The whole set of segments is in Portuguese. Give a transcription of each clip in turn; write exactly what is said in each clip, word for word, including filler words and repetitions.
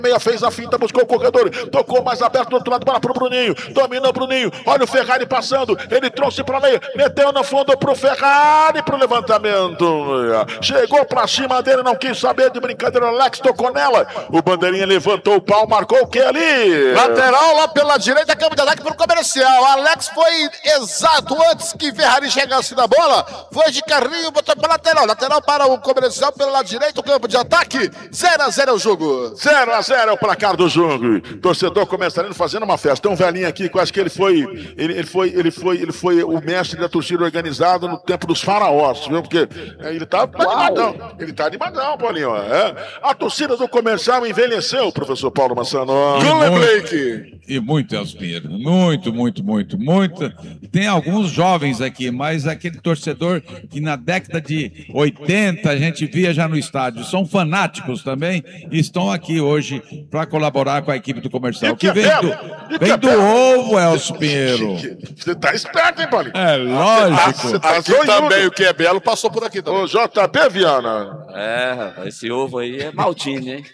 Meia fez a finta, buscou o corredor, tocou mais aberto do outro lado, bola pro Bruninho, dominou o Bruninho, olha o Ferrari passando, ele trouxe pra meia, meteu no fundo pro Ferrari, pro levantamento, chegou pra cima dele, não quis saber de brincadeira, Alex tocou nela, o bandeirinha levantou o pau, marcou o que ali? Lateral lá pela direita, campo de ataque pro comercial, Alex foi exato antes que Ferrari chegasse na bola, foi de carrinho, botou pra lateral, lateral para o comercial pela lado direito, o campo de ataque, zero a zero o jogo. zero a zero é o placar do jogo. Torcedor começarino fazendo uma festa. Tem um velhinho aqui que eu acho que ele foi, ele, ele foi, ele foi, ele foi o mestre da torcida organizada no tempo dos faraós, viu? Porque é, ele tá animadão. Ele tá animadão, Paulinho. É. A torcida do comercial envelheceu, professor Paulo Massano. Gule Blake. E muito, Elcio Pinheiro. Muito, muito, muito, muito. Tem alguns jovens aqui, mas aquele torcedor que na década de oitenta a gente via já no estádio, são fanáticos também e estão aqui hoje para colaborar com a equipe do comercial. Que vem do, vem do ovo, Elcio Pinheiro. Você tá esperto, hein, Paulinho? É lógico. Tá, aqui também, o que é belo passou por aqui também. O J B Viana. É, esse ovo aí é maltinho, hein?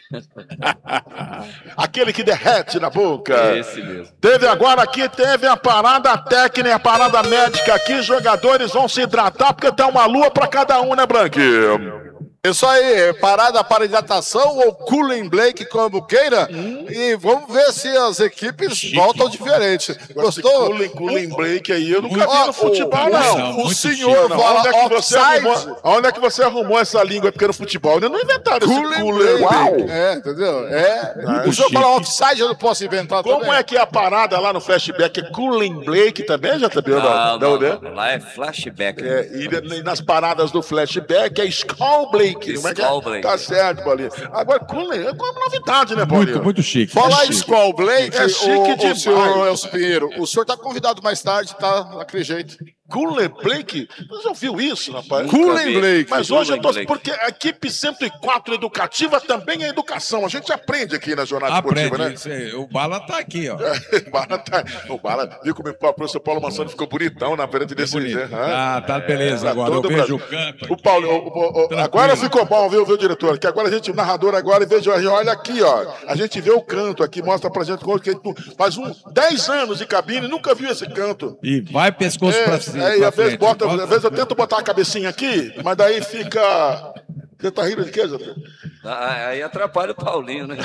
Aquele que derrete na boca. Esse mesmo. Teve agora aqui, teve a parada técnica, a parada médica aqui, jogadores vão se hidratar porque tem uma lua para cada um, né, Blanque? Isso aí, parada para hidratação ou cooling Blake, como queira. Hum. E vamos ver se as equipes Chique. voltam diferente. Gostou? Cooling, cooling Blake aí, eu nunca vi no futebol, não. O, o senhor fala onde é, que você arrumou, onde é que você arrumou essa língua? Porque no futebol não inventaram cooling esse cooling Blake. É, entendeu? É. é. O senhor fala offside, eu não posso inventar Como também. é que é a parada lá no flashback? É cooling Blake também, já tá vendo? Não, não, não, não, lá é flashback. É, e nas paradas do flashback é Skull Blake. Como é que é? Tá certo, Paulinho. Agora, cooling é como novidade, né, Paulinho? Muito, muito chique. Falar é em Skull Blake, é chique o, demais. O senhor Elcio Pinheiro, o senhor tá convidado mais tarde, tá? Daquele jeito. Cooler Blake? Você já ouviu isso, rapaz? Cooler Blake. Mas hoje eu tô... Porque a equipe cento e quatro educativa também é educação. A gente aprende aqui na jornada aprende, esportiva, né? Isso, o Bala tá aqui, ó. o Bala tá... O Bala... Viu como o professor Paulo Massano ficou bonitão na frente desse... Né? Ah, tá beleza. É, agora eu vejo o canto aqui. O Paulo... O, o, o, agora ficou bom, viu, viu, diretor? Que agora a gente, o narrador agora, e veja, olha aqui, ó. A gente vê o canto aqui, mostra pra gente que faz uns dez anos de cabine, nunca viu esse canto. E vai pescoço é, pra cima. É, e às vezes bota Às vezes eu tento botar a cabecinha aqui, mas daí fica... Você tá rindo de quê, Zé? Aí atrapalha o Paulinho, né?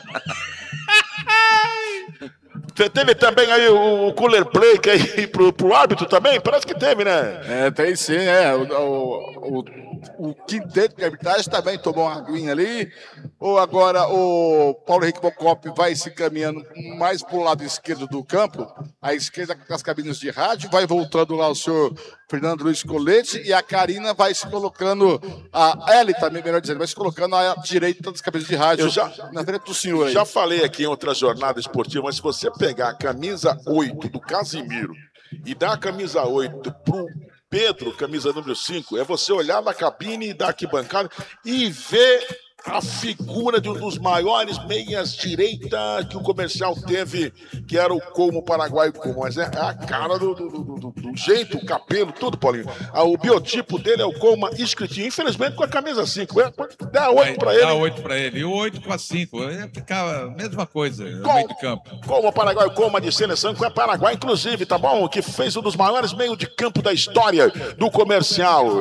Você teve também aí o Cooler Blake aí pro, pro árbitro também? Parece que teve, né? É, tem sim, é. O, o, o, o quinteto de arbitragem também tomou uma aguinha ali. Ou agora o Paulo Henrique Bocop vai se caminhando mais pro lado esquerdo do campo, à esquerda das cabines de rádio, vai voltando lá o senhor Fernando Luiz Colete e a Karina vai se colocando, a Ellie também, melhor dizendo, vai se colocando à direita das cabines de rádio, eu já, na frente do senhor aí. Já falei aqui em outra jornada esportiva, mas se você pegar a camisa oito do Casimiro e dar a camisa oito pro Pedro, camisa número cinco, é você olhar na cabine da arquibancada e ver a figura de um dos maiores meias direita que o comercial teve, que era o Como Paraguai Como, mas é a cara do, do, do, do, do jeito, o cabelo, tudo, Paulinho. Ah, o biotipo dele é o Como escritinho, infelizmente com a camisa cinco. Dá oito pra ele. Dá oito pra ele. E o oito com a cinco. Ia ficar a mesma coisa no Com, meio de campo. Como Paraguai Como de seleção, que é Paraguai, inclusive, tá bom? Que fez um dos maiores meios de campo da história do comercial.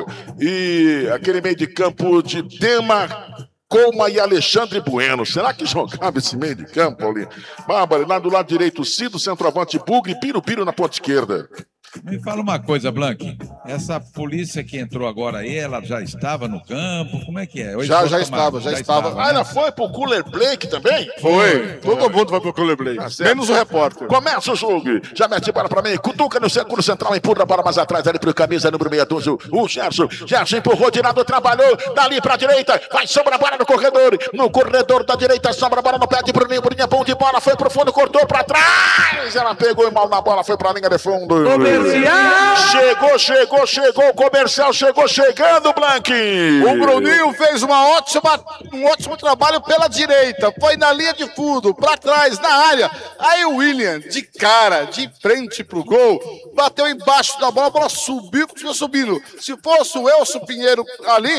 E aquele meio de campo de Dema, Coma e Alexandre Bueno. Será que jogava esse meio de campo, Paulinho? Bárbara, lá do lado direito, Cido, centroavante Bugre e Piro Piro na ponta esquerda. Me fala uma coisa, Blanque. Essa polícia que entrou agora aí, ela já estava no campo? Como é que é? Já, já estava, já, já estava. estava. Ah, ela foi pro Cooler Blake também? Foi. Todo foi. mundo vai pro Cooler Blake. Tá menos o repórter. Começa o jogo. Já mete bola pra mim. Cutuca no segundo central, empurra a bola mais atrás ali pro camisa número meia dúzia. O Gerson. Gerson empurrou, Dinado trabalhou. Dali pra direita. Vai, sobra a bola no corredor. No corredor da direita, sobra a bola no pé de Bruninho. Bruninho, bom de bola. Foi pro fundo, cortou pra trás. Ela pegou mal na bola, foi pra linha de fundo. Comercial. Chegou, chegou, chegou. O comercial chegou chegando, Blanque. O Bruninho fez uma ótima, um ótimo trabalho pela direita. Foi na linha de fundo, pra trás, na área. Aí o William, de cara, de frente pro gol, bateu embaixo da bola, a bola subiu, continuou subindo. Se fosse o Elcio Pinheiro ali,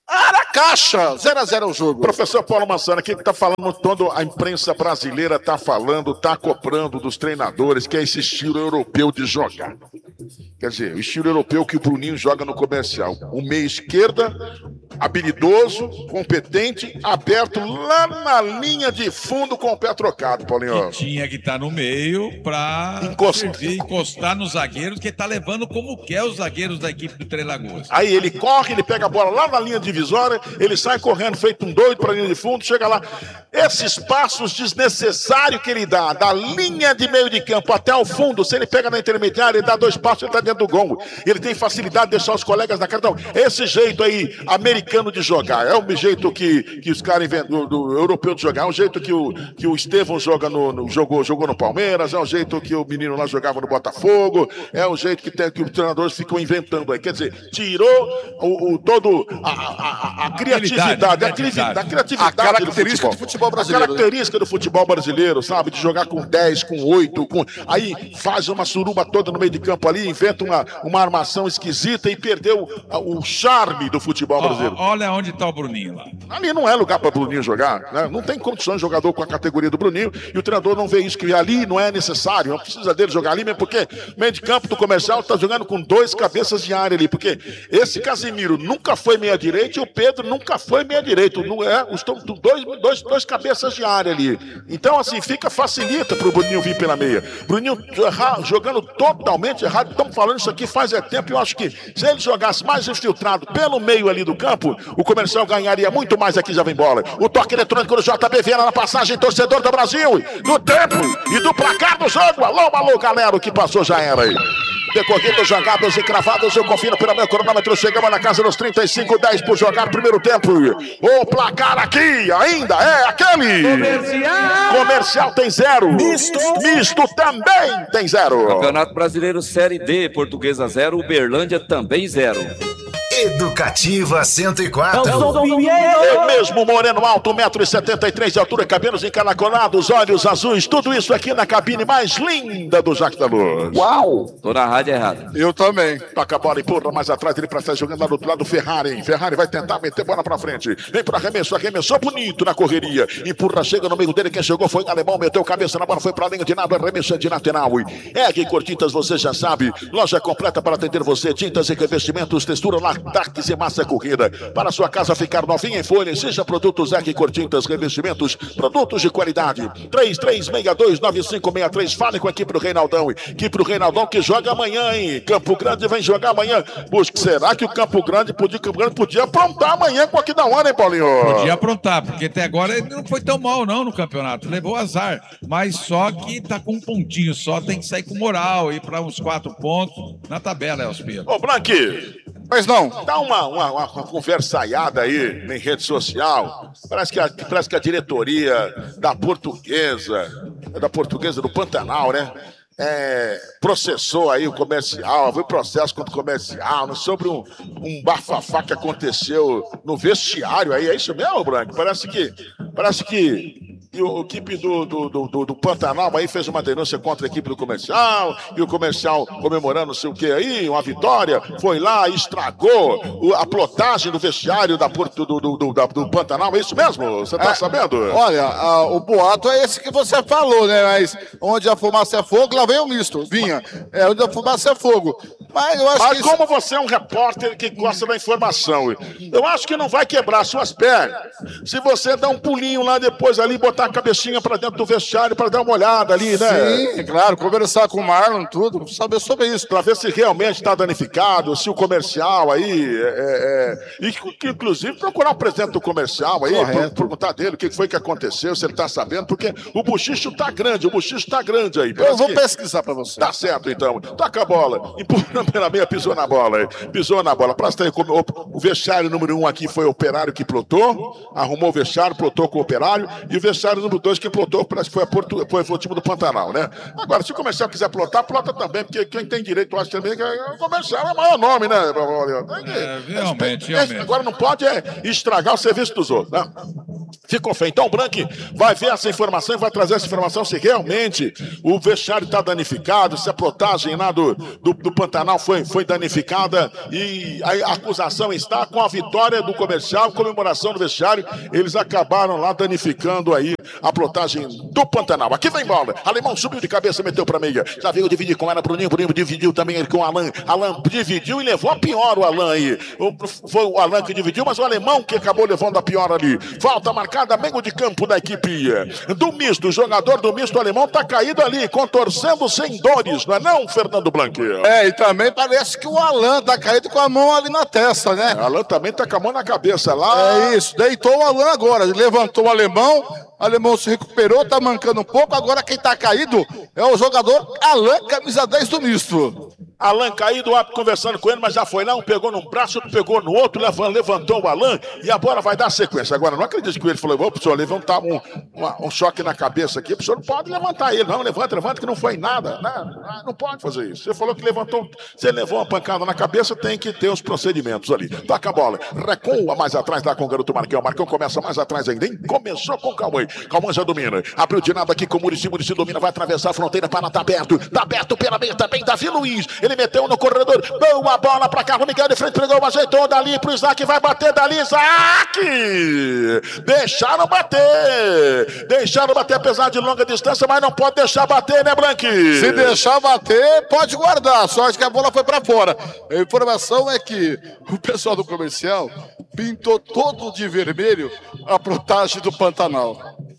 Aracaxa, zero a zero o jogo. Professor Paulo Massana, aqui que está falando, toda a imprensa brasileira está falando, está cobrando dos treinadores, que é esse estilo europeu de jogar. Quer dizer, o estilo europeu que o Bruninho joga no Comercial. O meia esquerda, habilidoso, competente, aberto lá na linha de fundo com o pé trocado, Paulinho. Que tinha que estar no meio para Encosta. encostar nos zagueiros, que está levando como quer os zagueiros da equipe do Três Lagoas. Aí ele corre, ele pega a bola lá na linha divisória, ele sai correndo feito um doido para a linha de fundo, chega lá. Esses passos desnecessários que ele dá, da linha de meio de campo até o fundo, se ele pega na intermediária, ele dá dois passos, ele está dentro do gol. Ele tem facilidade de deixar os colegas na cara. Então, esse jeito aí, americano de jogar, é o jeito que, que os caras inventam, do, do europeu de jogar, é o jeito que o, que o Estevão joga no, no, jogou, jogou no Palmeiras, é o jeito que o menino lá jogava no Botafogo, é o jeito que, tem, que os treinadores ficam inventando aí. Quer dizer, tirou o, o todo a, a, a, a criatividade, a, criatividade, a criatividade a característica do futebol. do futebol brasileiro. A característica do futebol brasileiro, sabe? De jogar com dez, com oito, com... aí faz uma suruba toda no meio de campo ali, inventa uma, uma armação esquisita e perdeu o charme do futebol brasileiro. Ó, olha onde está o Bruninho lá. Ali não é lugar para Bruninho jogar, né? Não tem condições de jogador com a categoria do Bruninho e o treinador não vê isso, que ali não é necessário, não precisa dele jogar ali, mesmo porque meio de campo do Comercial está jogando com dois cabeças de área ali, porque esse Casimiro nunca foi meia direita e o Pedro nunca foi meia direita, não é? Os dois, dois, dois cabeças de área ali. Então, assim, fica, facilita para o Bruninho vir pela meia. Bruninho jogando totalmente errado, estamos falando isso aqui faz é tempo, eu acho que se ele jogasse mais infiltrado pelo meio ali do campo, o Comercial ganharia muito mais. Aqui já vem bola. O toque eletrônico do J B Viana na passagem, torcedor do Brasil, do tempo e do placar do jogo. Alô, alô, galera, o que passou já era aí. Decorrido, jogadas e cravadas, eu confiro pelo meu cronômetro, chegamos na casa dos trinta e cinco, dez por jogar primeiro tempo. O placar aqui ainda é aquele. Comercial, Comercial tem zero. Misto. Misto também tem zero. Campeonato Brasileiro Série D, Portuguesa zero, Uberlândia também zero. Educativa cento e quatro. Eu mesmo, moreno alto, um metro e setenta e três de altura, cabelos encanacolados, olhos azuis, tudo isso aqui na cabine mais linda do Jacques da Luz. Uau! Tô na rádio errada. Eu também. Toca a bola, empurra mais atrás, ele pra trás, jogando lá do outro lado, Ferrari, hein? Ferrari vai tentar meter bola pra frente. Vem pro arremesso, arremessou bonito na correria. Empurra, chega no meio dele, quem chegou foi o alemão, meteu cabeça na bola, foi pra linha de nada, arremessando de lateral. É que Cortintas, você já sabe, loja completa para atender você, tintas e revestimentos, textura, lactaques e massa corrida. Para sua casa ficar novinha em folha, seja produtos Zé Cortintas, revestimentos, produtos de qualidade. três três seis dois nove cinco seis três. Fale com aqui pro Reinaldão. Aqui pro Reinaldão que joga amanhã, hein? Campo Grande vem jogar amanhã. Busque, será que o Campo Grande podia, Campo Grande podia aprontar amanhã com aqui da hora, hein, Paulinho? Podia aprontar, porque até agora ele não foi tão mal, não, no campeonato. Levou azar. Mas só que tá com um pontinho só, tem que sair com moral, ir para uns quatro pontos na tabela, Elspiro. Ô, Blanqui. Mas não. Dá uma, uma, uma, uma conversaiada aí em rede social. Parece que, a, parece que a diretoria da Portuguesa, da Portuguesa do Pantanal, né? É, processou aí o Comercial, foi processo contra o Comercial, né, sobre um, um bafafá que aconteceu no vestiário aí. É isso mesmo, Branco? Parece que. Parece que. E o equipe do, do, do, do Pantanal aí fez uma denúncia contra a equipe do Comercial, e o Comercial comemorando não sei o que aí, uma vitória, foi lá, estragou o, a plotagem do vestiário da, do, do, do, do, do Pantanal, é isso mesmo? Você tá é, sabendo? Olha, a, o boato é esse que você falou, né? Mas onde a fumaça é fogo, lá vem o misto. Vinha. É, onde a fumaça é fogo. Mas eu acho Mas que. como isso... você é um repórter que gosta da informação, eu acho que não vai quebrar suas pernas se você dar um pulinho lá depois ali, botar a cabecinha pra dentro do vestiário pra dar uma olhada ali, né? Sim, claro, conversar com o Marlon, tudo, saber sobre isso. Pra ver se realmente está danificado, se o Comercial aí, é, é, e que, inclusive procurar o presidente do Comercial aí, per, perguntar dele o que foi que aconteceu, se ele tá sabendo, porque o buchicho tá grande, o buchicho tá grande aí. Eu vou que... pesquisar pra você. Tá certo, então. Toca a bola, empurra pela meia, pisou na bola aí, pisou na bola. Pra ter, o, o vestiário número um aqui foi o Operário que plotou, arrumou o vestiário, plotou com o Operário, e o vestiário número dois que plotou, parece que foi, a Porto, foi, foi o time do Pantanal, né? Agora, se o Comercial quiser plotar, plota também, porque quem tem direito, eu acho também que o Comercial é o maior nome, né? É, realmente, realmente. Agora não pode é, estragar o serviço dos outros, né? Ficou feio. Então o Branco vai ver essa informação e vai trazer essa informação se realmente o vestiário está danificado, se a plotagem lá do, do, do Pantanal Pantanal foi, foi danificada e a acusação está com a vitória do Comercial, comemoração do vestiário. Eles acabaram lá danificando aí a plotagem do Pantanal. Aqui vem bola. Alemão subiu de cabeça, meteu pra meia. Já veio dividir com ela, Bruninho. Bruninho dividiu também ele com o Alan. Alan dividiu e levou a pior o Alan aí. O, foi o Alan que dividiu, mas o alemão que acabou levando a pior ali. Falta marcada, meio de campo da equipe do misto. O jogador do misto alemão tá caído ali, contorcendo sem dores, não é não, Fernando Blanc? É, e também parece que o Alan tá caído com a mão ali na testa, né? O Alan também tá com a mão na cabeça lá. É isso, deitou o Alan agora, levantou o alemão, o alemão se recuperou, tá mancando um pouco, agora quem tá caído é o jogador Alan, camisa dez do misto. Alan caído, o árbitro conversando com ele, mas já foi lá, um pegou num braço, outro pegou no outro, levantou o Alan e a bola vai dar sequência. Agora, não acredito que ele falou, ô, professor, levantar um, um, um choque na cabeça aqui, o professor não pode levantar ele, não, levanta, levanta, que não foi nada, não, não pode fazer isso. Você falou que levantou, você levou uma pancada na cabeça, tem que ter os procedimentos ali. Toca a bola, recua mais atrás lá com o garoto Marcão, Marcão começa mais atrás ainda, hein? Começou com o Cauã, Cauã já domina, abriu de nada aqui com o Muricy, Muricy domina, vai atravessar a fronteira, para, tá aberto, tá aberto pela meia também, Davi Luiz, ele meteu no corredor, boa bola para Carlos Miguel de frente, pegou, ajeitou dali pro Isaac, vai bater dali, Isaac! Deixaram bater, deixaram bater apesar de longa distância, mas não pode deixar bater, né, Blanqui? Se deixar bater, pode guardar, só acho que a bola foi para fora. A informação é que o pessoal do Comercial pintou todo de vermelho a plotagem do Pantanal.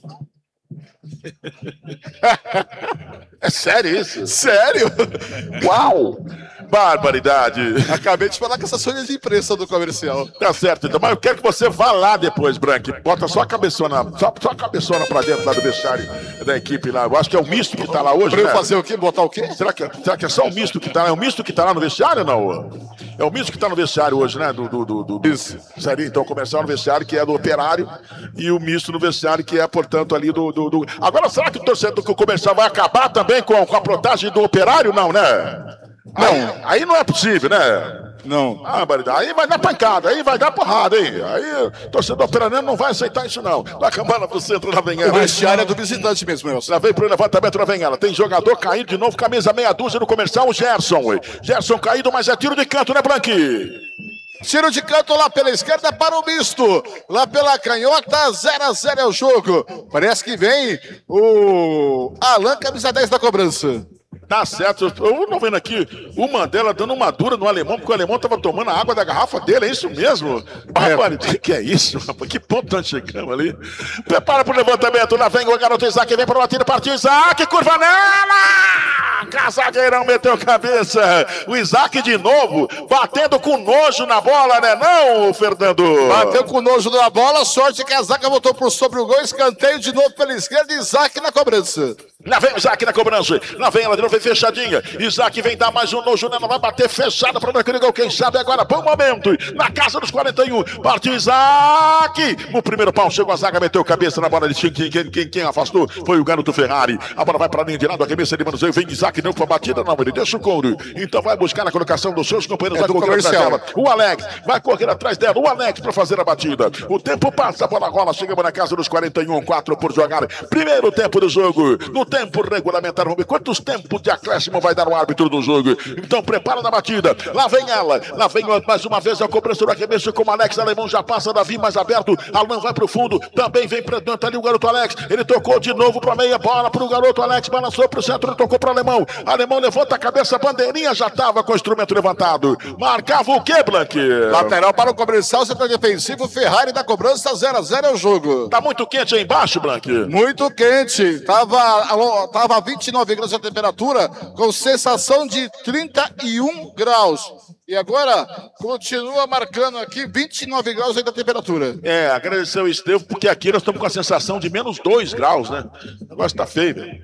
É sério isso? Sério? Uau! Barbaridade! Acabei de falar com essa sonha de imprensa do Comercial. Tá certo, então, mas eu quero que você vá lá depois, Branco. Bota só a cabeçona, só, só a cabeçona pra dentro lá do vestiário da equipe lá. Eu acho que é o misto que tá lá hoje, pra né? eu fazer o quê? Botar o quê? Será que, será que é só o misto que tá lá? É o misto que tá lá no vestiário ou não? É o misto que tá no vestiário hoje, né? Do, do, do, do... Isso. Sério, então, o comercial no vestiário, que é do Operário, e o misto no vestiário, que é, portanto, ali do... do, do... Agora, será que o torcedor que o comercial vai acabar também com, com a plotagem do Operário? Não, né? Não. Aí, aí não é possível, né? Não. Ah, barbaridade. Aí vai dar pancada, aí vai dar porrada, aí. Aí o torcedor operariano não vai aceitar isso, não. Vai acabar pro centro, lá vem ela. O vestiário é do visitante mesmo, Nelson. Lá vem pro levantamento, lá vem ela. Tem jogador caído de novo, camisa meia dúzia no comercial, o Gerson. Gerson caído, mas é tiro de canto, né, Blanqui? Tiro de canto lá pela esquerda para o misto. Lá pela canhota, zero a zero é o jogo. Parece que vem o Alan, camisa dez da cobrança. Tá certo, eu não vendo aqui o Mandela dando uma dura no alemão, porque o alemão tava tomando a água da garrafa dele, é isso mesmo? Barbaridade, é. Que é isso, rapaz? Que ponto nós chegamos ali? Prepara pro levantamento, lá vem o garoto Isaac, vem pro batida, partiu Isaac, curva nela! Cazagueirão meteu cabeça, o Isaac de novo, batendo com nojo na bola, né não, Fernando? Bateu com nojo na bola, sorte que a zaga voltou por sobre o gol, escanteio de novo pela esquerda, Isaac na cobrança. Lá vem o Isaac na cobrança, lá vem ela de novo, vem fechadinha, Isaac vem dar mais um nojo, né? Não vai bater fechada para o gol, quem sabe agora, bom momento, na casa dos quarenta e um, partiu Isaac, no primeiro pau, chegou a zaga, meteu cabeça na bola, de quem, quem, quem, quem afastou foi o garoto Ferrari, a bola vai para a linha de lado, a cabeça de manuseio, vem Isaac, não foi batida, não, ele deixa o couro, então vai buscar a colocação dos seus companheiros, é vai correr comercial. atrás dela, o Alex, vai correr atrás dela, o Alex para fazer a batida, o tempo passa, a bola rola, chegamos na casa dos quarenta e um, quatro por jogar, primeiro tempo do jogo, no tempo regulamentar, vamos ver quantos tempos de acréscimo vai dar o árbitro do jogo. Então prepara na batida, lá vem ela, lá vem mais uma vez a cobrança do arremesso com o Alex, alemão já passa, Davi mais aberto, Alan vai pro fundo, também vem pra dentro ali o garoto Alex, ele tocou de novo pra meia bola pro garoto Alex, balançou pro centro, ele tocou pro alemão, alemão levanta a cabeça, a bandeirinha já tava com o instrumento levantado, marcava o que, Blanqui? Lateral para o comercial, setor defensivo, Ferrari da cobrança, zero a zero é o jogo. Tá muito quente aí embaixo, Blanqui? Muito quente, tava, tava vinte e nove graus a temperatura, com sensação de trinta e um graus. E agora continua marcando aqui vinte e nove graus aí da temperatura. É, agradecer ao Estevam, porque aqui nós estamos com a sensação de menos dois graus, né? O negócio tá feio, velho.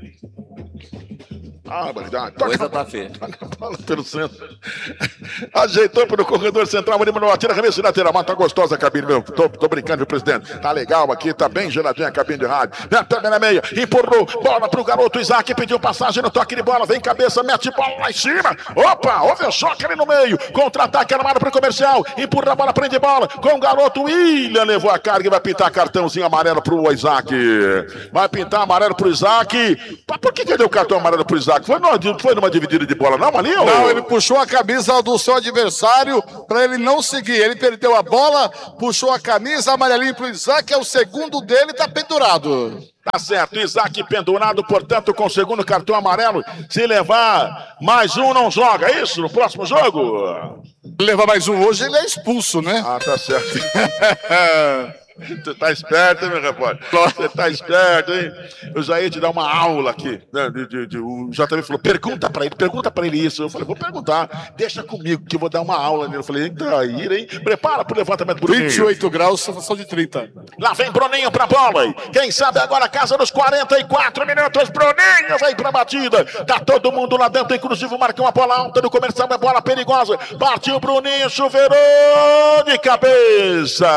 Ah, verdade. Coisa tá feia. Bola pelo centro. Ajeitou pelo corredor central, Murilo não atira, arremesso lateral, mas tá gostosa a cabine, meu. Tô, tô brincando, viu, presidente? Tá legal aqui, tá bem geladinha a cabine de rádio. Também na meia, empurrou, bola pro garoto Isaac, pediu passagem no toque de bola, vem cabeça, mete bola lá em cima. Opa, houve o choque ali no meio. Contra-ataque armado pro comercial, empurra a bola, prende bola, com o garoto William, levou a carga e vai pintar cartãozinho amarelo pro Isaac. Vai pintar amarelo pro Isaac. Por que que deu o cartão amarelo pro Isaac? Isaac? Foi numa, foi numa dividida de bola, não, ali? Ou... Não, ele puxou a camisa do seu adversário para ele não seguir. Ele perdeu a bola, puxou a camisa, amarelinho pro Isaac, é o segundo dele, tá pendurado. Tá certo, Isaac pendurado, portanto, com o segundo cartão amarelo. Se levar mais um, não joga, é isso? No próximo jogo? Levar mais um hoje, ele é expulso, né? Ah, tá certo. Você tá esperto, hein, meu repórter? Você tá esperto, hein? Eu já ia te dar uma aula aqui. Né? De, de, de, o J B falou, pergunta pra ele, pergunta pra ele isso. Eu falei, vou perguntar, deixa comigo que eu vou dar uma aula nele. Eu falei, eita, aí, hein? Prepara pro levantamento, Bruninho. vinte e oito graus, sensação de trinta. Lá vem Bruninho pra bola. Quem sabe agora a casa dos quarenta e quatro minutos. Bruninho vem pra batida. Tá todo mundo lá dentro, inclusive o Marcão, a bola alta do comercial, é bola perigosa. Partiu Bruninho, chuveirou de cabeça.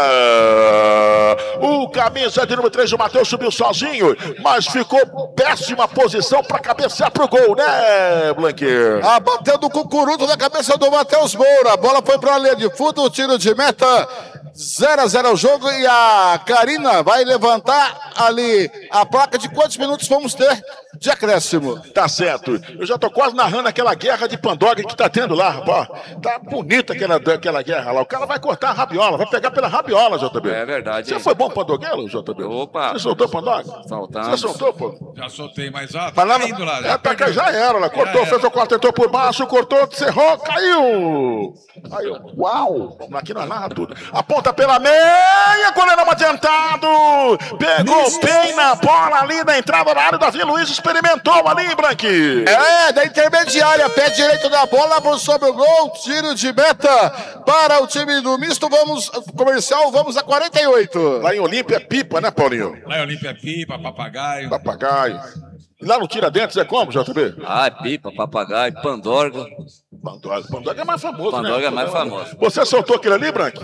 O camisa de número três, o Matheus, subiu sozinho, mas ficou péssima posição para cabecear pro gol, né, Blanqueiro? Ah, batendo o cucuruto na cabeça do Matheus Moura. A bola foi para a linha de fundo, o tiro de meta. zero a zero o jogo e a Karina vai levantar ali a placa de quantos minutos vamos ter de acréscimo. Tá certo. Eu já tô quase narrando aquela guerra de Pandoga que tá tendo lá, rapaz. Tá bonita aquela, aquela guerra lá. O cara vai cortar a rabiola, vai pegar pela rabiola, J B. É verdade. Você foi bom pandogueiro, J B? Opa. Você soltou Pandoga? Soltamos. Você soltou, pô? Já soltei, mas ó, tá Mas lá, caindo lá. é, tá, caindo, já era, lá. Cortou, fez o quarto, tentou por baixo, cortou, cerrou, caiu. Aí, uau. Aqui nós narra tudo. Aponta pela meia, goleirão adiantado. Pegou bem na bola ali na entrada da área. Davi Luiz experimentou ali, Branqui. É, da intermediária, pé direito da bola, sobre o gol, tiro de meta para o time do misto. Vamos, comercial, vamos a quarenta e oito. Lá em Olímpia é pipa, né, Paulinho? Lá em Olímpia é pipa, papagaio. Papagaio. E lá no Tiradentes é como, J B? Ah, é pipa, papagaio, pandorga. Pandorga. Pandorga é mais famoso, Pandorga né? é mais famoso. Você soltou aquilo ali, Branqui?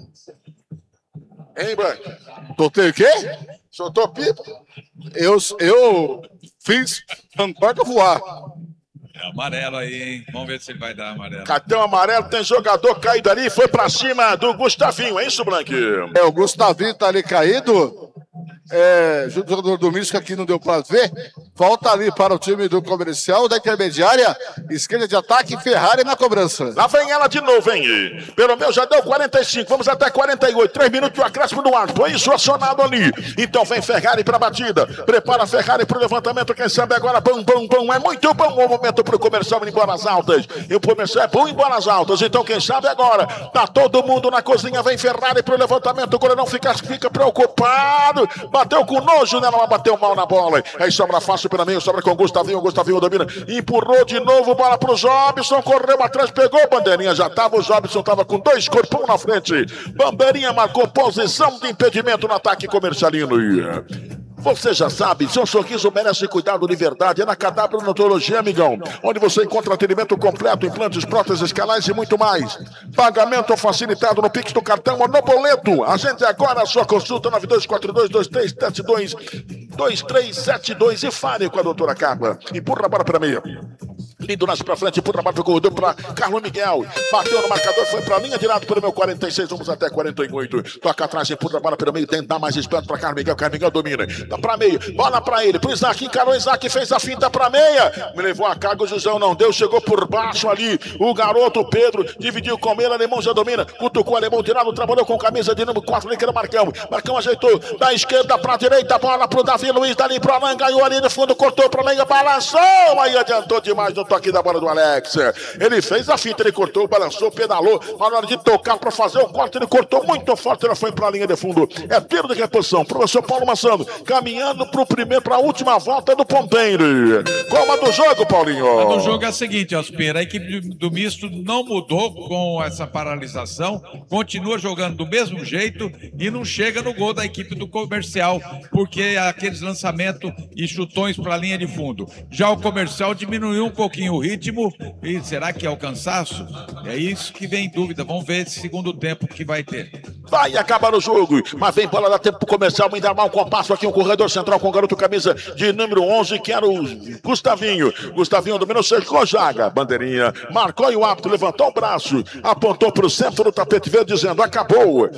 Hein, Branqui? Soltei o quê? Soltou pipa? Eu, eu fiz Pandorga voar. É amarelo aí, hein? Vamos ver se ele vai dar amarelo. Cartão amarelo, tem jogador caído ali, foi pra cima do Gustavinho, é isso, Branqui? É, o Gustavinho tá ali caído. É, jogador do Místico aqui não deu pra ver. Falta ali para o time do comercial da intermediária. Esquerda de ataque, Ferrari na cobrança. Lá vem ela de novo, hein? Pelo meu já deu quarenta e cinco, vamos até quarenta e oito. três minutos de acréscimo no ar. Foi isso acionado ali. Então vem Ferrari pra batida. Prepara a Ferrari pro levantamento. Quem sabe agora, bom, bom, bom. É muito bom o momento pro comercial em bolas altas. E o comercial é bom em bolas altas. Então quem sabe agora, tá todo mundo na cozinha. Vem Ferrari pro levantamento. O goleirão fica, fica preocupado. Bateu com nojo nela, mas bateu mal na bola. Aí sobra fácil pela meio, sobra com o Gustavinho. O Gustavinho domina, empurrou de novo, bola pro Jobson, correu atrás, pegou, bandeirinha já tava, o Jobson tava com dois corpos na frente. Bandeirinha marcou posição de impedimento no ataque comercialino. Você já sabe, seu sorriso merece cuidado de verdade. É na Cadáver Odontologia, amigão, onde você encontra atendimento completo, implantes, próteses, canais e muito mais. Pagamento facilitado no Pix do cartão ou no boleto. Agende agora a sua consulta nove dois quatro dois, dois três sete dois, dois três sete dois e fale com a doutora Carla. Empurra a bola para meia. Lindo nasce pra frente, empurra a bola pro corredor para Carlos Miguel. Bateu no marcador, foi pra linha de lado pelo meu quarenta e seis, vamos até quarenta e oito. Toca atrás, empurra a bola pelo meio, tenta dar mais esperto pra Carlos Miguel. Carlos Miguel domina. Dá pra meio, bola pra ele, pro Isaac, encarou o Isaac, fez a finta pra meia. Me levou a carga, o Jusão não deu, chegou por baixo ali. O garoto Pedro dividiu com ele, Alemão já domina. Cutucou o Alemão de lado, trabalhou com camisa de número quatro, ali que era Marcão. Marcão ajeitou da esquerda pra direita, bola pro Davi Luiz, dali pro Alan, ganhou ali no fundo, cortou pra Lenha, balançou. Aí adiantou demais no toque da bola do Alex. Ele fez a finta, ele cortou, balançou, pedalou. Na hora de tocar para fazer o corte, ele cortou muito forte, ela foi para a linha de fundo. É tiro de reposição. Professor Paulo Massano caminhando para o primeiro, para a última volta do Pompeiro. Qual a do jogo, Paulinho? A do jogo é a seguinte, Ospeira, a equipe do misto não mudou com essa paralisação, continua jogando do mesmo jeito e não chega no gol da equipe do comercial, porque aqueles lançamentos e chutões para a linha de fundo. Já o comercial diminuiu um pouquinho o ritmo. E será que é o cansaço? É isso que vem em dúvida. Vamos ver esse segundo tempo que vai ter. Vai acabar o jogo, mas vem bola, dá tempo pro comercial, ainda mal um compasso aqui, um corredor central com o garoto camisa de número onze, que era o Gustavinho. Gustavinho dominou, cercou a jaga, bandeirinha, marcou e o árbitro levantou o braço, apontou pro centro do tapete verde, dizendo, acabou,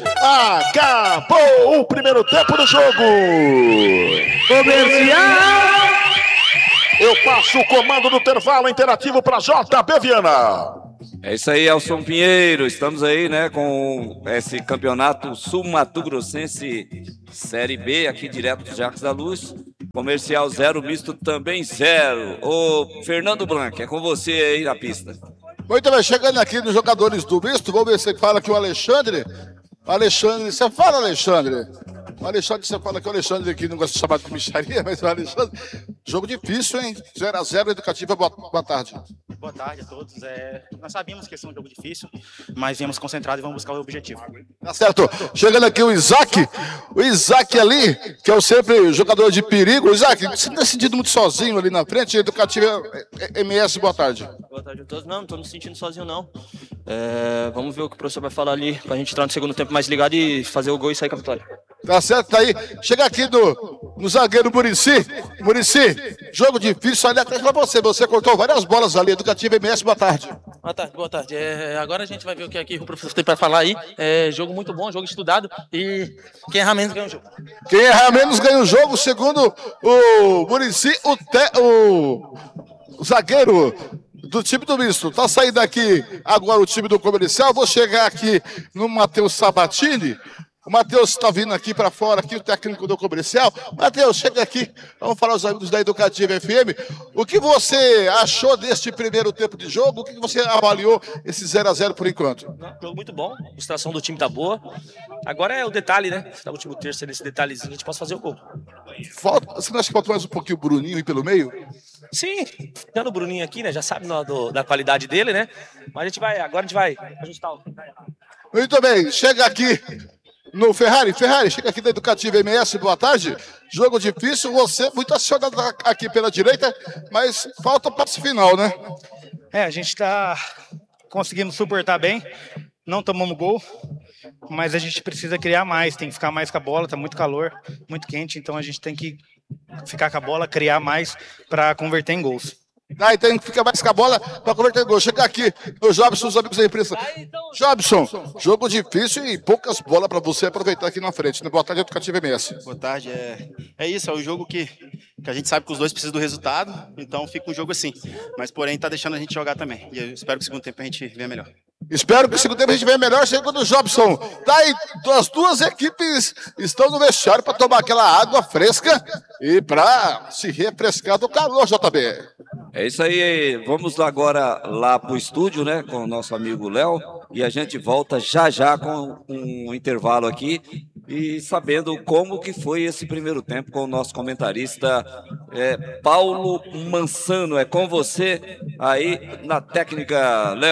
acabou o primeiro tempo do jogo. Comercial! Eu passo o comando do intervalo interativo para J B Viana. É isso aí, Elson Pinheiro. Estamos aí, né, com esse campeonato sul-mato-grossense Série B, aqui direto dos Jacques da Luz. Comercial zero, misto também zero. Ô, Fernando Blanc, é com você aí na pista. Muito bem, chegando aqui nos jogadores do misto, vamos ver se fala aqui o Alexandre. Alexandre, você fala, Alexandre? O Alexandre, você fala que o Alexandre aqui não gosta de chamar de bicharia, mas o Alexandre. Jogo difícil, hein? zero a zero, Educativa, boa, boa tarde. Boa tarde a todos. É, nós sabíamos que esse é um jogo difícil, mas viemos concentrados e vamos buscar o objetivo. Tá certo. Chegando aqui o Isaac. O Isaac ali, que é o sempre jogador de perigo. Isaac, você está sentindo muito sozinho ali na frente? Educativa M S, boa tarde. Boa tarde a todos. Não, não estou me sentindo sozinho, não. É, vamos ver o que o professor vai falar ali, para a gente entrar no segundo tempo mais ligado e fazer o gol e sair com a vitória. Tá certo, tá aí. Chega aqui no, no zagueiro Muricy. Muricy, jogo difícil ali atrás pra você. Você cortou várias bolas ali. Educativa M S, boa tarde. Boa tarde, boa tarde. É, agora a gente vai ver o que aqui o professor tem para falar aí. É jogo muito bom, jogo estudado. E quem errar menos ganha o jogo. Quem errar menos ganha o jogo, segundo o Muricy, o, te, o, o zagueiro do time do misto. Tá saindo aqui agora o time do comercial. Vou chegar aqui no Matheus Sabatini. O Matheus está vindo aqui para fora, aqui o técnico do comercial. Matheus, chega aqui, vamos falar aos amigos da Educativa F M. O que você achou deste primeiro tempo de jogo? O que você avaliou esse zero a zero por enquanto? Jogo muito bom, a distração do time tá boa. Agora é o detalhe, né? Se tá o último terço nesse detalhezinho, a gente pode fazer o gol. Falta, você não acha que falta mais um pouquinho o Bruninho aí pelo meio? Sim, tendo o Bruninho aqui, né? Já sabe no, do, da qualidade dele, né? Mas a gente vai, agora a gente vai ajustar o. Muito bem, chega aqui no Ferrari. Ferrari, chega aqui da Educativa M S, boa tarde. Jogo difícil, você muito acionado aqui pela direita, mas falta o passe final, né? É, a gente está conseguindo suportar bem, não tomamos gol, mas a gente precisa criar mais, tem que ficar mais com a bola, tá muito calor, muito quente, então a gente tem que ficar com a bola, criar mais para converter em gols. Aí tem que ficar mais com a bola para converter em gol. Chega aqui no Jobson, os amigos da imprensa. Jobson, jogo difícil e poucas bolas para você aproveitar aqui na frente. Boa tarde, Educativa M S. Boa tarde. É, é isso, é o jogo que, que a gente sabe que os dois precisam do resultado, então fica um jogo assim. Mas, porém, tá deixando a gente jogar também. E eu espero que o segundo tempo a gente venha melhor. Espero que o segundo tempo a gente venha melhor. Segundo o Jobson, tá aí, as duas equipes estão no vestiário para tomar aquela água fresca e para se refrescar do calor, J B. É isso aí, vamos agora lá pro estúdio, né, com o nosso amigo Léo, e a gente volta já já com um intervalo aqui e sabendo como que foi esse primeiro tempo com o nosso comentarista é, Paulo Mansano. É com você aí na técnica, Léo.